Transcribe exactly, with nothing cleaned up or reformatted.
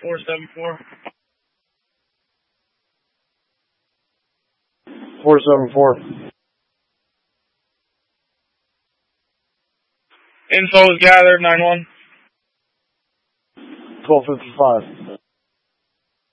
four seven four. four seven four. Info is gathered, nine one. twelve fifty-five.